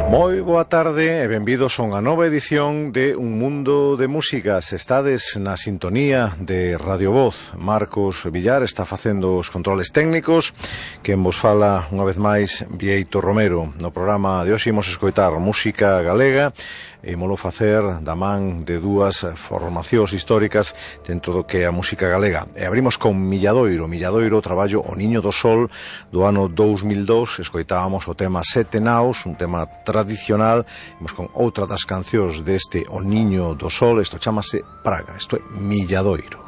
Moi boa tarde e benvidos a unha nova edición de Un Mundo de Músicas. Estades na sintonía de Radio Voz. Marcos Villar está facendo os controles técnicos. Quen vos fala unha vez máis, Bieito Romero. No programa de hoxe imos escoitar música galega e molo facer da man de dúas formacións históricas dentro do que é a música galega. E abrimos con Milladoiro, traballo O Niño do Sol do ano 2002. Escoitábamos o tema Sete Naos, un tema tradicional. Imos con outra das cancións deste O Niño do Sol. Isto chamase Praga, isto é Milladoiro.